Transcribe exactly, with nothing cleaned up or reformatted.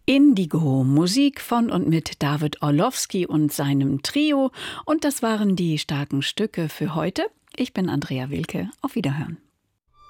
Indigo, Musik von und mit David Orlowski und seinem Trio. Und das waren die starken Stücke für heute. Ich bin Andrea Wilke. Auf Wiederhören.